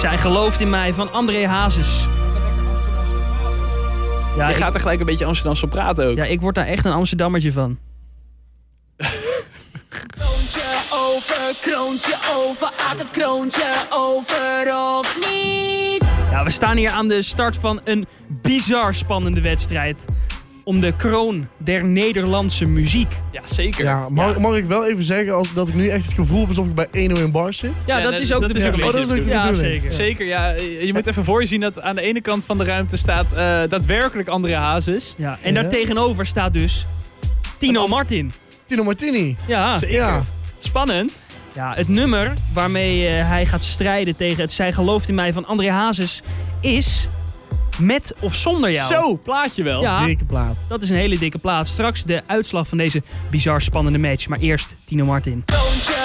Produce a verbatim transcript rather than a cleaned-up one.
Zij gelooft in mij van André Hazes. Ja, Je ik, gaat er gelijk een beetje Amsterdamse praten ook. ja, ik word daar echt een Amsterdammertje van. Kroontje over, kroontje over, gaat het kroontje over of niet? Ja, we staan hier aan de start van een bizar spannende wedstrijd. Om de kroon der Nederlandse muziek. Ja, zeker. Ja, mag, mag ik wel even zeggen als, dat ik nu echt het gevoel heb alsof ik bij één nul in bar zit? Ja, Ja, dat dat- is ook dat de is ook bedoeling. Oh, dat is ook de Ja, bedoeling. zeker. Zeker, ja. Je moet even voor je zien dat aan de ene kant van de ruimte staat uh, daadwerkelijk André Hazes. Ja, en Ja. daar tegenover staat dus Tino Martin. Tino Martini. Ja. Zeker. Ja. Spannend. Ja, het nummer waarmee uh, hij gaat strijden tegen het Zij gelooft in mij van André Hazes is Met of Zonder Jou. Zo, plaatje wel. Ja, Dikke plaat. dat is een hele dikke plaat. Straks de uitslag van deze bizar spannende match. Maar eerst Tino Martin. Kroontje